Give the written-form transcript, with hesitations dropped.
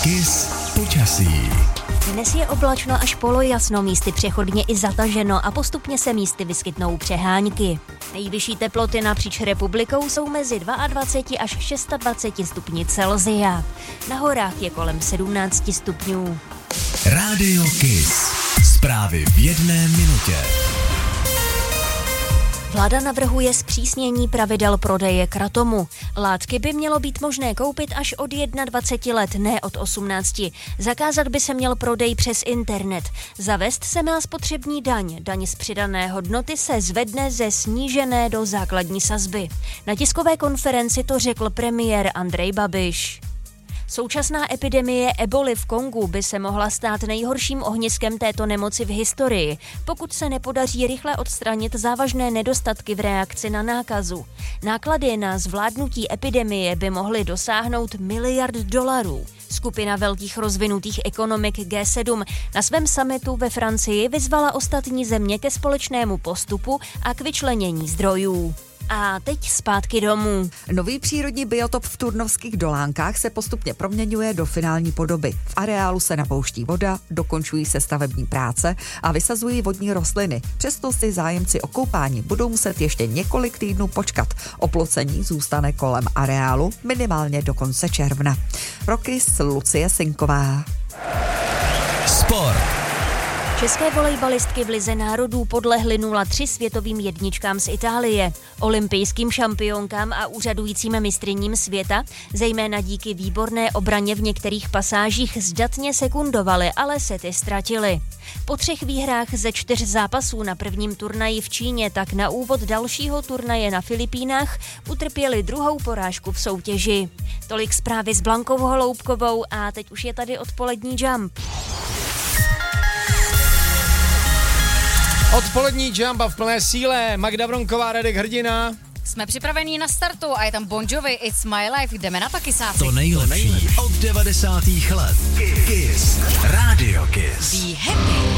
Kiss počasí. Dnes je oblačno až polojasno, místy přechodně i zataženo a postupně se místy vyskytnou přehánky. Nejvyšší teploty napříč republikou jsou mezi 22 až 26 stupni Celsia. Na horách je kolem 17 stupňů. Rádio Kiss. Zprávy v jedné minutě. Vláda navrhuje zpřísnění pravidel prodeje kratomu. Látky by mělo být možné koupit až od 21 let, ne od 18. Zakázat by se měl prodej přes internet. Zavést se má spotřební daň. Daň z přidané hodnoty se zvedne ze snížené do základní sazby. Na tiskové konferenci to řekl premiér Andrej Babiš. Současná epidemie eboly v Kongu by se mohla stát nejhorším ohniskem této nemoci v historii, pokud se nepodaří rychle odstranit závažné nedostatky v reakci na nákazu. Náklady na zvládnutí epidemie by mohly dosáhnout $1 miliard. Skupina velkých rozvinutých ekonomik G7 na svém summitu ve Francii vyzvala ostatní země ke společnému postupu a k vyčlenění zdrojů. A teď zpátky domů. Nový přírodní biotop v Turnovských Dolánkách se postupně proměňuje do finální podoby. V areálu se napouští voda, dokončují se stavební práce a vysazují vodní rostliny. Přesto si zájemci o koupání budou muset ještě několik týdnů počkat. Oplocení zůstane kolem areálu minimálně do konce června. Rokys Lucie Sinková. Sport. České volejbalistky v Lize národů podlehly 0-3 světovým jedničkám z Itálie. Olympijským šampionkám a úřadujícím mistryním světa, zejména díky výborné obraně v některých pasážích, zdatně sekundovaly, ale sety ztratily. Po 3 výhrách ze 4 zápasů na prvním turnaji v Číně, tak na úvod dalšího turnaje na Filipínách utrpěli druhou porážku v soutěži. Tolik zprávy s Blankou Holoubkovou a teď už je tady odpolední Jump. Odpolední Jump a v plné síle. Magda Bronková, Radek Hrdina. Jsme připravení na startu a je tam Bon Jovi, It's My Life. Jdeme na to, kysáci. To nejlepší od 90. let. Kiss. Rádio Kiss. Be happy.